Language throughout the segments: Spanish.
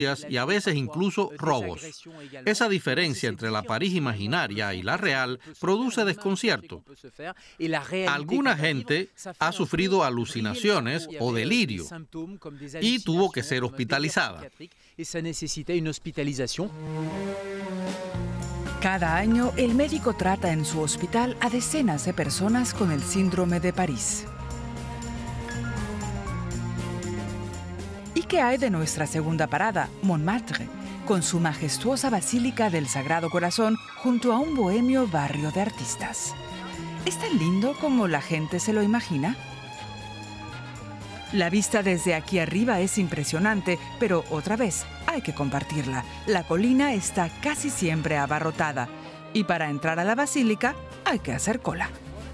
y a veces incluso robos. Esa diferencia entre la París imaginaria y la real produce desconcierto. Alguna gente ha sufrido alucinaciones o delirio y tuvo que ser hospitalizada. Cada año, el médico trata en su hospital a decenas de personas con el síndrome de París. ¿Y qué hay de nuestra segunda parada, Montmartre, con su majestuosa Basílica del Sagrado Corazón junto a un bohemio barrio de artistas? ¿Es tan lindo como la gente se lo imagina? La vista desde aquí arriba es impresionante, pero otra vez hay que compartirla. La colina está casi siempre abarrotada y para entrar a la basílica hay que hacer cola.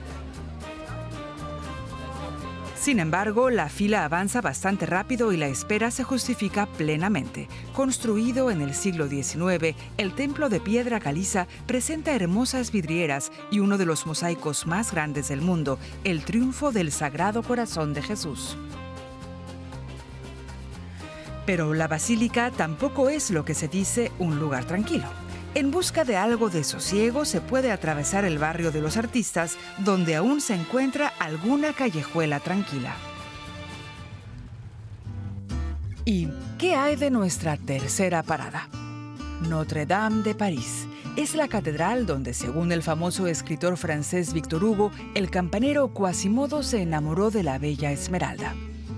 Sin embargo, la fila avanza bastante rápido y la espera se justifica plenamente. Construido en el siglo XIX, el templo de piedra caliza presenta hermosas vidrieras y uno de los mosaicos más grandes del mundo, el triunfo del Sagrado Corazón de Jesús. Pero la basílica tampoco es lo que se dice un lugar tranquilo. En busca de algo de sosiego se puede atravesar el barrio de los artistas, donde aún se encuentra alguna callejuela tranquila. ¿Y qué hay de nuestra tercera parada? Notre-Dame de París. Es la catedral donde, según el famoso escritor francés Victor Hugo, el campanero Quasimodo se enamoró de la bella Esmeralda.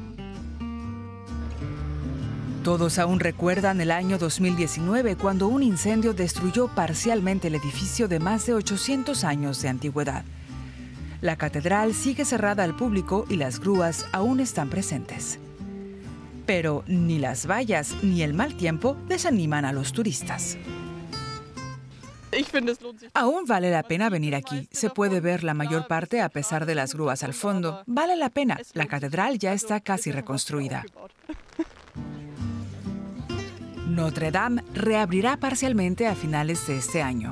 Todos aún recuerdan el año 2019, cuando un incendio destruyó parcialmente el edificio de más de 800 años de antigüedad. La catedral sigue cerrada al público y las grúas aún están presentes. Pero ni las vallas ni el mal tiempo desaniman a los turistas. Aún vale la pena venir aquí. Se puede ver la mayor parte a pesar de las grúas al fondo. Vale la pena. La catedral ya está casi reconstruida. Notre-Dame reabrirá parcialmente a finales de este año.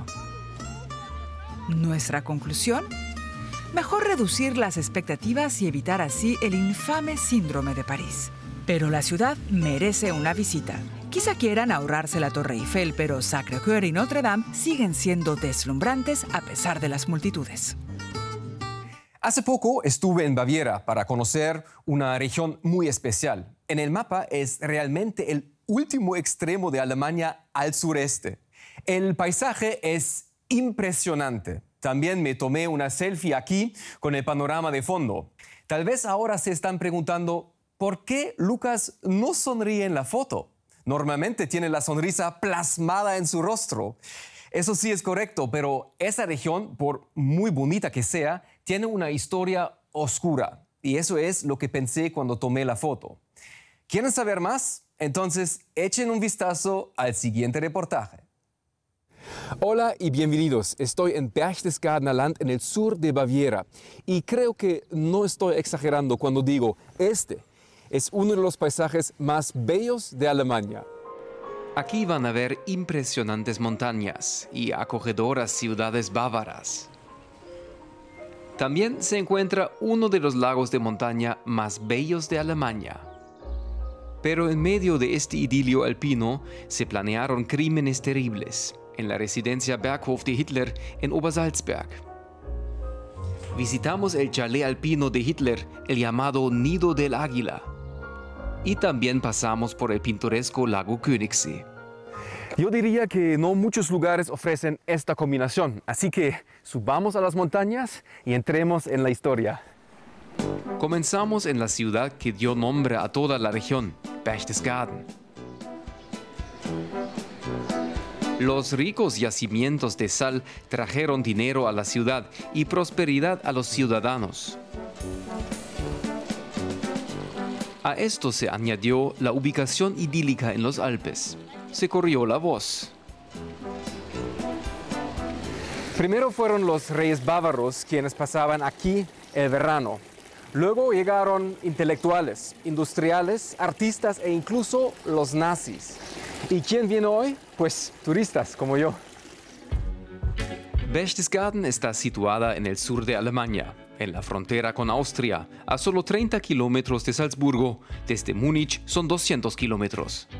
¿Nuestra conclusión? Mejor reducir las expectativas y evitar así el infame síndrome de París. Pero la ciudad merece una visita. Quizá quieran ahorrarse la Torre Eiffel, pero Sacré-Cœur y Notre-Dame siguen siendo deslumbrantes a pesar de las multitudes. Hace poco estuve en Baviera para conocer una región muy especial. En el mapa es realmente el último extremo de Alemania al sureste. El paisaje es impresionante. También me tomé una selfie aquí con el panorama de fondo. Tal vez ahora se están preguntando, ¿por qué Lucas no sonríe en la foto? Normalmente tiene la sonrisa plasmada en su rostro. Eso sí es correcto, pero esa región, por muy bonita que sea, tiene una historia oscura. Y eso es lo que pensé cuando tomé la foto. ¿Quieren saber más? Entonces, echen un vistazo al siguiente reportaje. Hola y bienvenidos. Estoy en Berchtesgadener Land, en el sur de Baviera. Y creo que no estoy exagerando cuando digo, este es uno de los paisajes más bellos de Alemania. Aquí van a ver impresionantes montañas y acogedoras ciudades bávaras. También se encuentra uno de los lagos de montaña más bellos de Alemania. Pero en medio de este idilio alpino se planearon crímenes terribles en la residencia Berghof de Hitler en Obersalzberg. Visitamos el chalet alpino de Hitler, el llamado Nido del Águila. Y también pasamos por el pintoresco lago Königssee. Yo diría que no muchos lugares ofrecen esta combinación, así que subamos a las montañas y entremos en la historia. Comenzamos en la ciudad que dio nombre a toda la región, Berchtesgaden. Los ricos yacimientos de sal trajeron dinero a la ciudad y prosperidad a los ciudadanos. A esto se añadió la ubicación idílica en los Alpes. Se corrió la voz. Primero fueron los reyes bávaros quienes pasaban aquí el verano. Luego llegaron intelectuales, industriales, artistas e incluso los nazis. ¿Y quién viene hoy? Pues turistas como yo. Berchtesgaden está situada en el sur de Alemania, en la frontera con Austria, a solo 30 kilómetros de Salzburgo. Desde Múnich son 200 kilómetros.